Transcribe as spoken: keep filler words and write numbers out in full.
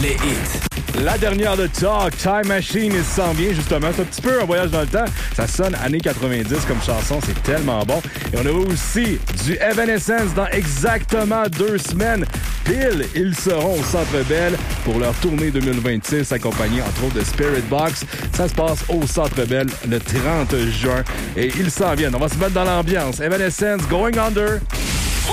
les hits. La dernière de Talk, Time Machine, il s'en vient justement. C'est un petit peu un voyage dans le temps. Ça sonne années quatre-vingt-dix comme chanson, c'est tellement bon. Et on a aussi du Evanescence dans exactement deux semaines. Pile, ils seront au Centre Bell pour leur tournée deux mille vingt-six, accompagnés entre autres de Spirit Box. Ça se passe au Centre Bell le trente juin et ils s'en viennent. On va se mettre dans l'ambiance. Evanescence, Going Under.